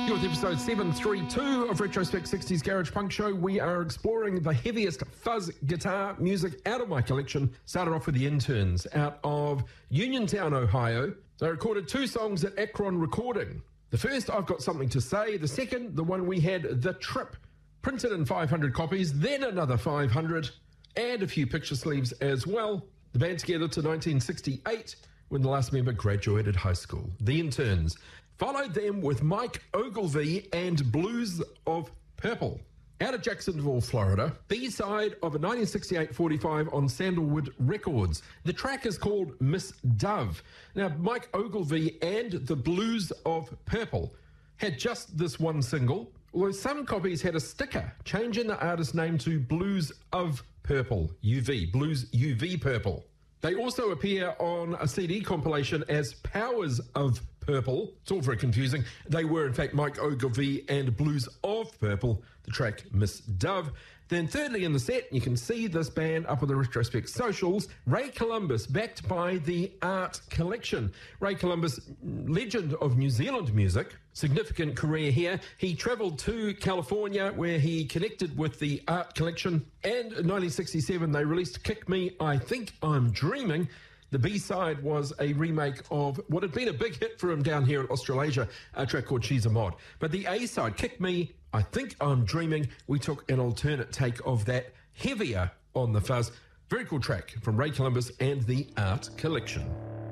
You're with episode 732 of Retrospect 60s Garage Punk Show. We are exploring the heaviest fuzz guitar music out of my collection. Started off with the Interns out of Uniontown, Ohio. They recorded 2 songs at Akron Recording. The first, I've Got Something to Say. The second, the one we had, The Trip, printed in 500 copies, then another 500, and a few picture sleeves as well. The band together to 1968, when the last member graduated high school. The Interns. Followed them with Mike Ogilvie and Blues of Purple. Out of Jacksonville, Florida, B-side of a 1968 45 on Sandalwood Records. The track is called Miss Dove. Now, Mike Ogilvie and the Blues of Purple had just this one single, although some copies had a sticker changing the artist name to Blues of Purple, UV, Blues UV Purple. They also appear on a CD compilation as Powers of Purple. It's all very confusing. They were, in fact, Mike Ogilvie and Blues of Purple, the track Miss Dove. Then thirdly in the set, you can see this band up on the Retrospect socials, Ray Columbus, backed by the Art Collection. Ray Columbus, legend of New Zealand music, significant career here. He travelled to California where he connected with the Art Collection, and in 1967 they released Kick Me, I Think I'm Dreaming. The B-side was a remake of what had been a big hit for him down here in Australasia, a track called She's a Mod. But the A-side, Kick Me, I Think I'm Dreaming, we took an alternate take of that, heavier on the fuzz. Very cool track from Ray Columbus and the Art Collection.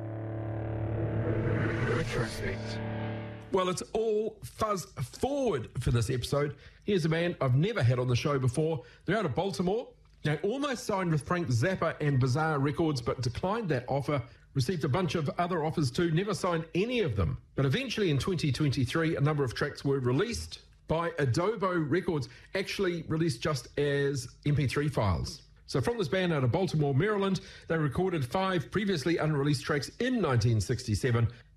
Retrospect. Well, it's all fuzz forward for this episode. Here's a band I've never had on the show before. They're out of Baltimore. Now, almost signed with Frank Zappa and Bizarre Records, but declined that offer. Received a bunch of other offers too, never signed any of them. But eventually in 2023, a number of tracks were released by Adobo Records, actually released just as MP3 files. So from this band out of Baltimore, Maryland, they recorded 5 previously unreleased tracks in 1967.